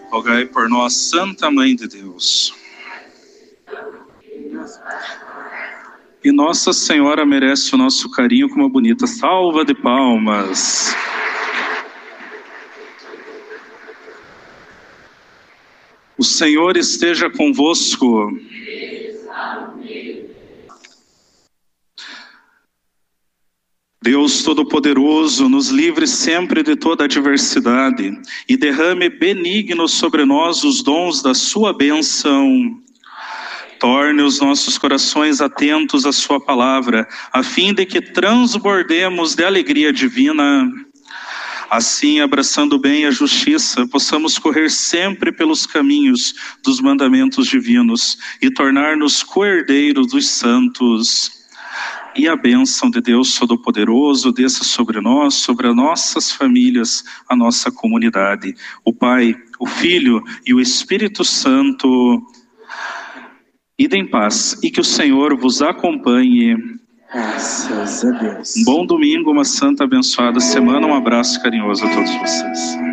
Rogai por nós, Santa Mãe de Deus. E Nossa Senhora merece o nosso carinho com uma bonita salva de palmas. O Senhor esteja convosco. Deus Todo-Poderoso, nos livre sempre de toda adversidade e derrame benigno sobre nós os dons da sua bênção. Torne os nossos corações atentos à sua palavra, a fim de que transbordemos de alegria divina. Assim, abraçando o bem e a justiça, possamos correr sempre pelos caminhos dos mandamentos divinos e tornar-nos co-herdeiros dos santos. E a bênção de Deus Todo-Poderoso desça sobre nós, sobre as nossas famílias, a nossa comunidade. O Pai, o Filho e o Espírito Santo. Idem em paz e que o Senhor vos acompanhe. Graças a Deus. Um bom domingo, uma santa abençoada semana. Um abraço carinhoso a todos vocês.